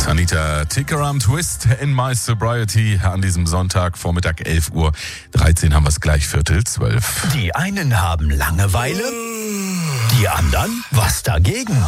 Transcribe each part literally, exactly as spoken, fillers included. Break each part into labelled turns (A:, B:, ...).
A: Anita Tikaram, Twist in My Sobriety an diesem Sonntag, Vormittag elf Uhr dreizehn haben wir es gleich, Viertel zwölf.
B: Die einen haben Langeweile, die anderen was dagegen.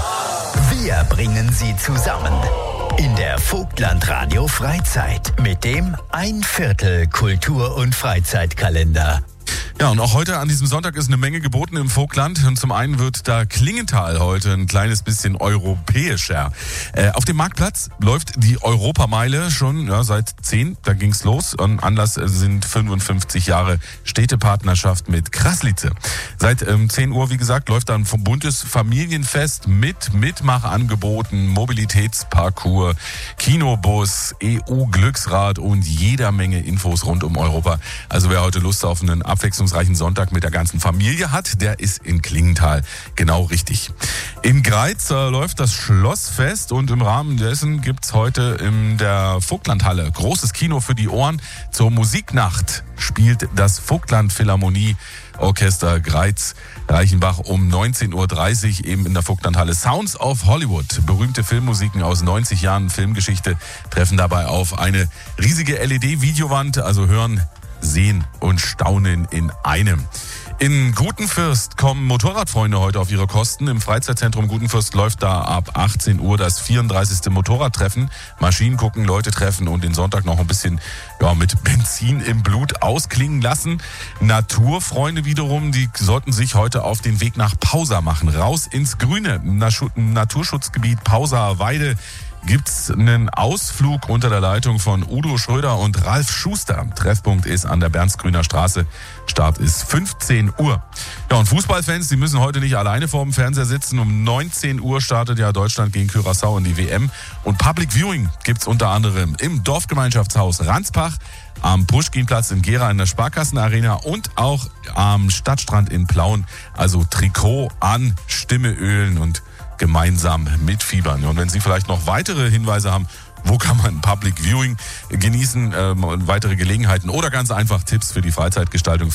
B: Wir bringen sie zusammen in der Vogtland Radio Freizeit mit dem Ein Viertel Kultur- und Freizeitkalender.
A: Ja, und auch heute an diesem Sonntag ist eine Menge geboten im Vogtland. Und zum einen wird da Klingenthal heute ein kleines bisschen europäischer. Äh, auf dem Marktplatz läuft die Europameile schon ja, seit zehn, da ging's los. Und Anlass sind fünfundfünfzig Jahre Städtepartnerschaft mit Krasslice. Seit ähm, zehn Uhr, wie gesagt, läuft dann vom buntes Familienfest mit Mitmachangeboten, Mobilitätsparcours, Kinobus, E U-Glücksrad und jeder Menge Infos rund um Europa. Also wer heute Lust auf einen abwechslungsreichen Sonntag mit der ganzen Familie hat, der ist in Klingenthal genau richtig. In Greiz äh, läuft das Schlossfest und im Rahmen dessen gibt's heute in der Vogtlandhalle großes Kino für die Ohren. Zur Musiknacht spielt das Vogtland Philharmonie Orchester Greiz Reichenbach um neunzehn Uhr dreißig eben in der Vogtlandhalle. Sounds of Hollywood, berühmte Filmmusiken aus neunzig Jahren Filmgeschichte, treffen dabei auf. Eine riesige L E D-Videowand, also hören, sehen und staunen in einem. In Gutenfürst kommen Motorradfreunde heute auf ihre Kosten. Im Freizeitzentrum Gutenfürst läuft da ab achtzehn Uhr das vierunddreißigste Motorradtreffen. Maschinen gucken, Leute treffen und den Sonntag noch ein bisschen ja, mit Benzin im Blut ausklingen lassen. Naturfreunde wiederum, die sollten sich heute auf den Weg nach Pausa machen. Raus ins Grüne, Naturschutzgebiet Pausa Weide. Gibt's einen Ausflug unter der Leitung von Udo Schröder und Ralf Schuster. Treffpunkt ist an der Bernsgrüner Straße. Start ist fünfzehn Uhr. Ja, und Fußballfans, die müssen heute nicht alleine vor dem Fernseher sitzen. Um neunzehn Uhr startet ja Deutschland gegen Curaçao in die W M. Und Public Viewing gibt's unter anderem im Dorfgemeinschaftshaus Ranspach, am Puschkinplatz in Gera in der Sparkassenarena und auch am Stadtstrand in Plauen. Also Trikot an, Stimme ölen und gemeinsam mitfiebern. Und wenn Sie vielleicht noch weitere Hinweise haben, wo kann man Public Viewing genießen, ähm, weitere Gelegenheiten oder ganz einfach Tipps für die Freizeitgestaltung,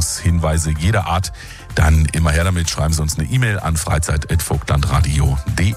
A: Veranstaltungshinweise jeder Art, dann immer her damit. Schreiben Sie uns eine E-Mail an freizeit at vogtlandradio punkt de.